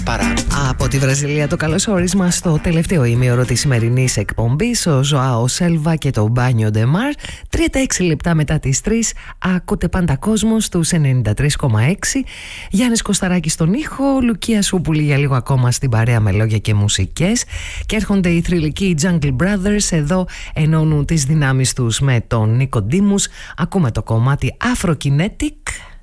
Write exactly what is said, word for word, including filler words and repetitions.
Pará. Από τη Βραζιλία το καλώς όρισμα στο τελευταίο ημίωρο της σημερινής εκπομπής, ο Ζωάο Σέλβα και το Μπάνιο Ντεμάρ. τριάντα έξι λεπτά μετά τις τρεις ακούτε πάντα κόσμο στους ενενήντα τρία κόμμα έξι. Γιάννης Κωσταράκης στον ήχο, Λουκία Σούπουλη για λίγο ακόμα στην παρέα με λόγια και μουσικές. Και έρχονται οι θρυλικοί Jungle Brothers, εδώ ενώνουν τις δυνάμεις τους με τον Νίκο Ντίμους. Ακούμε το κομμάτι Afrokinetic.